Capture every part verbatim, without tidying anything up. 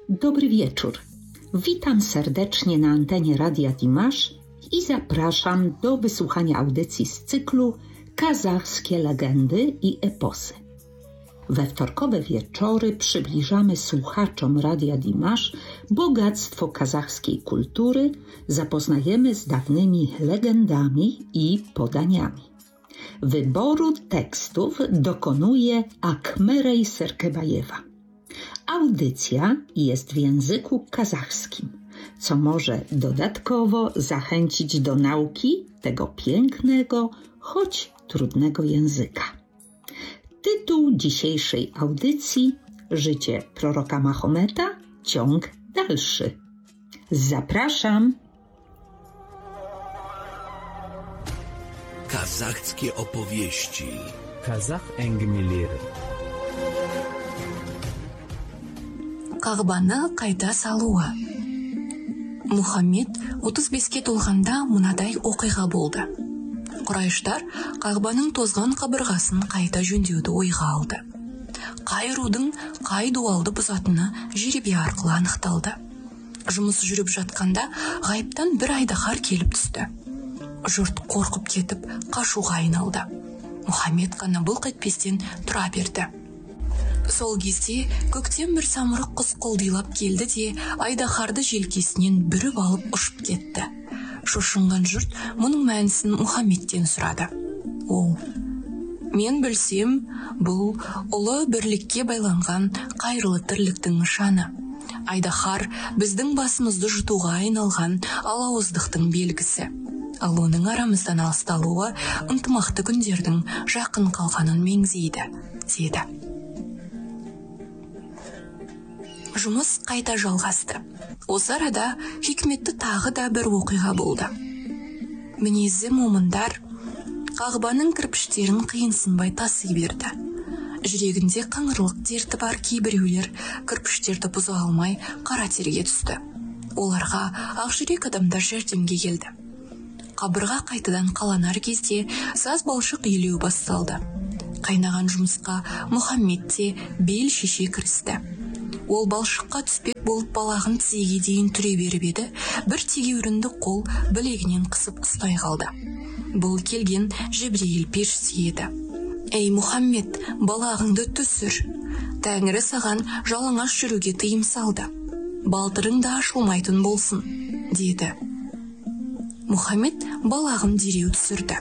Dobry wieczór. Witam serdecznie na antenie Radia Dimash i zapraszam do wysłuchania audycji z cyklu Kazachskie legendy i eposy. We wtorkowe wieczory przybliżamy słuchaczom Radia Dimash bogactwo kazachskiej kultury, zapoznajemy z dawnymi legendami i podaniami. Wyboru tekstów dokonuje Akmerej Serkebajewa. Audycja jest w języku kazachskim, co może dodatkowo zachęcić do nauki tego pięknego, choć trudnego języka. Tytuł dzisiejszej audycji: Życie proroka Mahometa, ciąg dalszy. Zapraszam. Kazachskie opowieści. Kazakh әңгімелері. Қағбаны қайта салуы. Мұхаммед отыз беске толғанда мынадай оқиға болды. Құрайыштар Қағбаның тозған қабырғасын қайта жөндеуді ойға алды. Қай рудың қай дуалды бұзатыны жеребе арқылы анықталды. Жұмыс жүріп жатқанда ғайыптан бір айдаһар келіп түсті. Жұрт қорқып кетіп қашуға айналды. Мұхаммед қана былқ етпестен тұра берді. Сол кезде көктен бір самұрық құс құлдилап келді де айдаһарды желкесінен бүріп алып ұшып кетті. Шошынған жұрт мұның мәнісін Мұхаммедтен сұрады. Ол: мен білсем, бұл ұлы бірлікке байланған қайырлы тірліктің нышаны. Айдаһар біздің басымызды жұтуға айналған алауыздықтың белгісі. Ал оның арамыздан алысталуы ынтымақты күндердің жақын қалғанын меңзейді, деді. Жұмыс қайта жалғасты. Осы арада хикметті тағы да бір оқиға болды. Мінезі момындар Қағбаның кірпіштерін қиынсынбай таси берді. Жүрегінде қыңырлық дерті бар кейбіреулер кірпіштерді бұза алмай қара терге түсті. Оларға ақжүрек адамдар жәрдемге келді. Қабырға қайтадан қаланар кезде саз балшық елеу басталды. Қайнаған жұмысқа Мұхаммед те бел шеше кірісті. Ол балшыққа түспек болып балағын тізеге дейін түре беріп еді, бір тегеурінді қол білегінен қысып ұстай қалды. Бұл келген Жебірейіл періште еді. Ей Мұхаммед, балағыңды түсір. Тәңірі саған жалаңаш жүруге тыйым салды. Балтырың да ашылмайтын болсын, деді. Мұхаммед балағын дереу түсірді.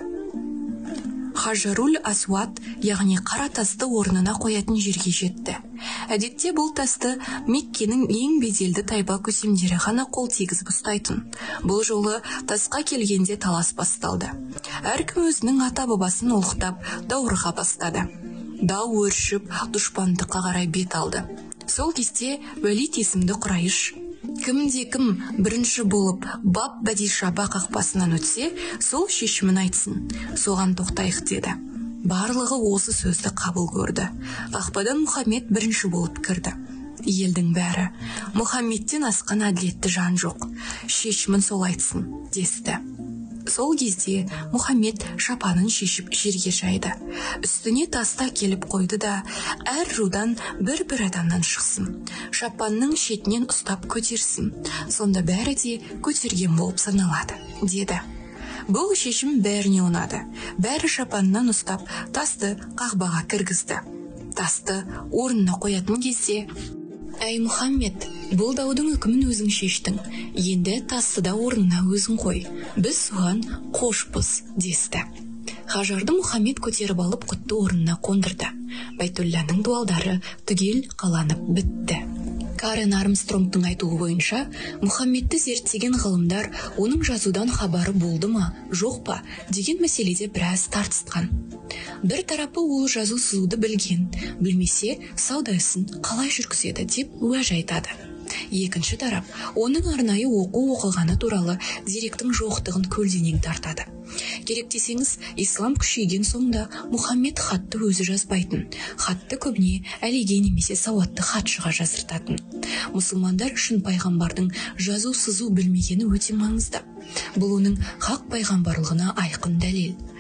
Хажарул Асуат, яғни қара тасты орнына қоятын жерге жетті. Әдетте бұл тасты Меккенің ең беделді тайба көсемдері ғана қол тегізіп ұстайтын. Бұл жолы тасқа келгенде талас басталды. Әркім өзінің ата-бабасын олықтап даурыға бастады. Дау өршіп, дұшпандыққа қарай бет алды. Сол кезде Уәлид есімді Құрайыш: кімде-кім бірінші болып баб Бәдишаба қақпасынан өтсе, сол шешімін айтсын, соған тоқтайық, деді. Барлығы осы сөзді қабыл көрді. Қақпадан Мұхаммед бірінші болып кірді. Елдің бәрі: Мұхаммедтен асқан әділетті жан жоқ, шешімін сол айтсын, десті. Сол кезде Мұхаммед шапанын шешіп жерге жайды. Үстіне таста келіп қойды да: әр рудан бір-бір адамнан шықсын, шапанның шетінен ұстап көтерсін, сонда бәрі де көтерген болып саналады, деді. Бұл шешім бәріне ұнады. Бәрі шапаннан ұстап тасты қағбаға кіргізді. Тасты орнына қоятын кезде: әй Мұхаммед, бұл даудың үкімін өзің шештің, енді тасты да орнына өзің қой, біз соған қошпыз, десті. Хажарды Мұхаммед көтеріп алып құтты орнына қондырды. Байтулланың дуалдары түгел қаланып бітті. Карен Армстронгтың айтуы бойынша, Мұхаммедті зерттеген ғылымдар оның жазудан хабары болды ма, жоқ па деген мәселеде біраз тартысқан. Бір тарапы ол жазу сызуды білген, білмесе сауда ісін қалай жүргізеді деп уәж айтады. Екінші тарап оның арнайы оқу оқығаны туралы деректің жоқтығын көлденең тартады. Керек десеңіз, ислам күшейген соңда Мұхаммед хатты өзі жазбайтын, хатты көбіне әлиге немесе сауатты хатшыға жазыртатын. Мұсылмандар үшін пайғамбардың жазу сызу білмегені өте маңызды. Бұл оның хақ пайғамбарлығына айқын дәлел.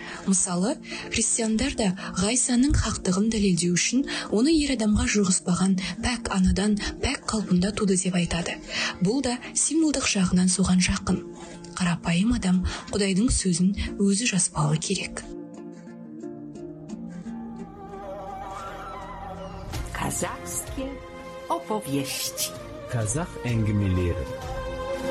Мысалы, христиандар да Ғайсаның хақтығын дәлелдеу үшін оны ер адамға жұғыспаған пәк анадан пәк қалпында туды деп айтады. Бұл да символдық жағынан соған жақын. Қарапайым адам Құдайдың сөзін өзі жазбауы керек. Казахские opowieści. Kazakh әңгімелері.